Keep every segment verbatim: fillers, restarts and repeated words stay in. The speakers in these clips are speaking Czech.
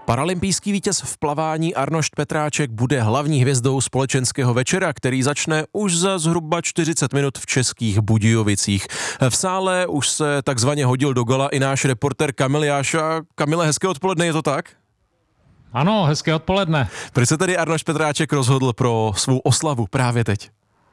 Paralympijský vítěz v plavání Arnošt Petráček bude hlavní hvězdou společenského večera, který začne už za zhruba čtyřicet minut v Českých Budějovicích. V sále už se takzvaně hodil do gola i náš reporter Kamil Jáša. Kamile, hezké odpoledne, je to tak? Ano, hezké odpoledne. Proč se tedy Arnošt Petráček rozhodl pro svou oslavu právě teď?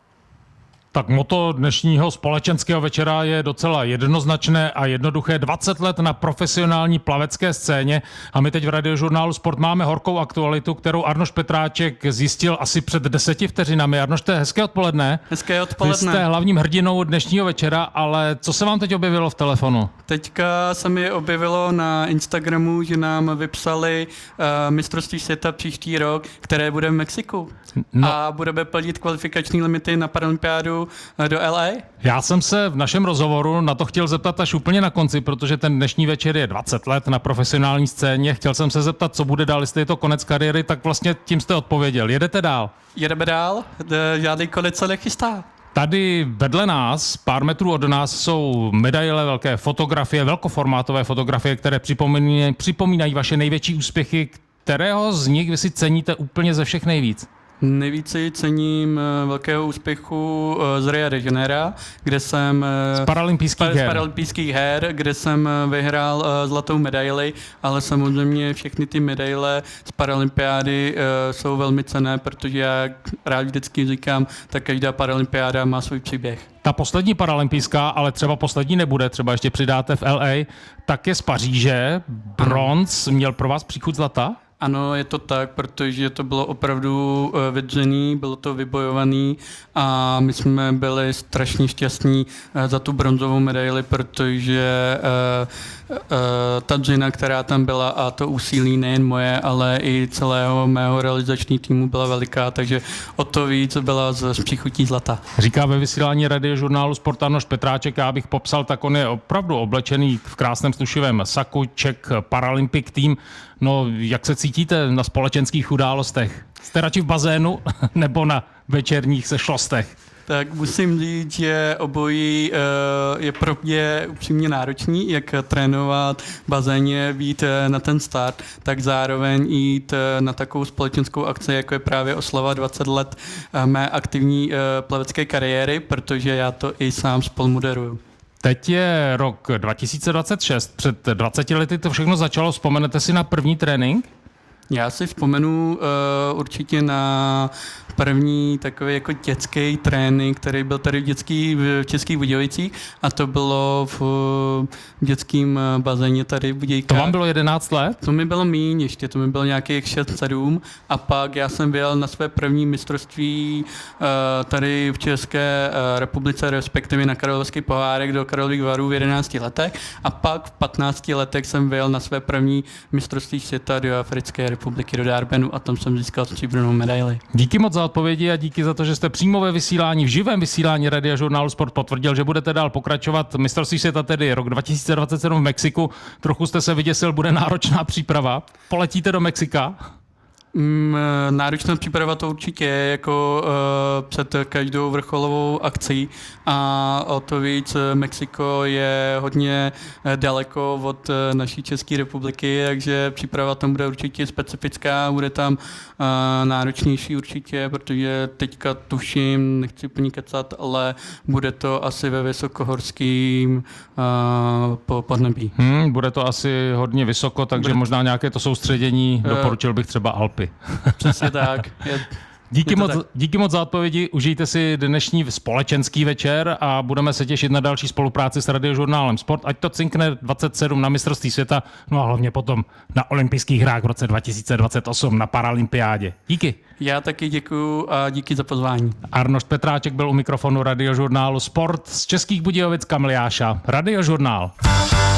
Tak motto dnešního společenského večera je docela jednoznačné a jednoduché. dvacet let na profesionální plavecké scéně a my teď v Radiožurnálu Sport máme horkou aktualitu, kterou Arnošt Petráček zjistil asi před deseti vteřinami. Arnošte, hezké odpoledne. Hezké odpoledne. Vy jste hlavním hrdinou dnešního večera, ale co se vám teď objevilo v telefonu? Teďka se mi objevilo na Instagramu, že nám vypsali uh, mistrovství světa příští rok, které bude v Mexiku. No. A budeme plnit kvalifikační limity na paralympiádu do L A? Já jsem se v našem rozhovoru na to chtěl zeptat až úplně na konci, protože ten dnešní večer je dvacet let na profesionální scéně. Chtěl jsem se zeptat, co bude dál, jestli je to konec kariéry, tak vlastně tím jste odpověděl. Jedete dál? Jedeme dál, žádný konec se nechystá. Tady vedle nás, pár metrů od nás, jsou medaile, velké fotografie, velkoformátové fotografie, které připomínají, připomínají vaše největší úspěchy. Kterého z nich vy si ceníte úplně ze všech nejvíc? Nejvíce cením velkého úspěchu z Rio de Janeiro, kde jsem z paralympijských her. z paralympijských her, kde jsem vyhrál zlatou medaili, ale samozřejmě všechny ty medaile z paralympiády jsou velmi cenné, protože já rád vždycky říkám, tak každá paralympiáda má svůj příběh. Ta poslední paralympijská, ale třeba poslední nebude, třeba ještě přidáte v L A, tak je z Paříže. Bronz měl pro vás příchuť zlata? Ano, je to tak, protože to bylo opravdu vydřený, bylo to vybojovaný a my jsme byli strašně šťastní za tu bronzovou medaili, protože uh, uh, ta dřina, která tam byla a to úsilí nejen moje, ale i celého mého realizačního týmu byla veliká, takže o to víc byla z, z příchutí zlata. Říká ve vysílání Radiožurnálu Sport Arnošt Petráček, já bych popsal, tak on je opravdu oblečený v krásném slušivém saku, Czech Paralympic Team. No, jak se cítíte na společenských událostech? Jste radši v bazénu nebo na večerních sešlostech? Tak musím říct, že obojí uh, je pro mě upřímně náročný, jak trénovat v bazéně, být na ten start, tak zároveň jít na takovou společenskou akci, jako je právě oslava dvacet let mé aktivní uh, plavecké kariéry, protože já to i sám spolumoderuju. Teď je rok dva tisíce dvacet šest, před dvaceti lety to všechno začalo, vzpomenete si na první trénink? Já si vzpomenu uh, určitě na první takový jako dětský trénink, který byl tady v, dětský, v Českých Budějovicích a to bylo v, v dětském bazéně tady v Budějkách. To vám bylo jedenáct let? To mi bylo míň ještě, to mi bylo nějakých šest sedm a pak já jsem byl na své první mistrovství uh, tady v České uh, republice, respektive na Královský pohárek do Karlových Varů v jedenácti letech a pak v patnácti letech jsem byl na své první mistrovství světa do Africké republiky, do Darbenu a tam jsem získal stříbrnou medaili. Díky moc za odpovědi a díky za to, že jste přímo ve vysílání, v živém vysílání Radiožurnálu Sport potvrdil, že budete dál pokračovat. Mistrovství světa tedy rok dva tisíce dvacet sedm v Mexiku. Trochu jste se vyděsil, bude náročná příprava. Poletíte do Mexika? Mm, náročná příprava to určitě je jako uh, před každou vrcholovou akcí a o to víc Mexiko je hodně daleko od uh, naší České republiky, takže příprava tam bude určitě specifická, bude tam uh, náročnější určitě, protože teďka tuším, nechci úplně kecat, ale bude to asi ve vysokohorským uh, po podnebí. Hmm, bude to asi hodně vysoko, takže bude... možná nějaké to soustředění, uh, doporučil bych třeba Alpy. Přesně tak. Je, díky, je moc, tak. díky moc za odpovědi, užijte si dnešní společenský večer a budeme se těšit na další spolupráci s Radiožurnálem Sport, ať to cinkne dvacet sedm na mistrovství světa, no a hlavně potom na olympijských hrách v roce dva tisíce dvacet osm na paralympiádě. Díky. Já taky děkuju a díky za pozvání. Arnošt Petráček byl u mikrofonu Radiožurnálu Sport z Českých Budějovic, Kamil Jáša. Radiožurnál.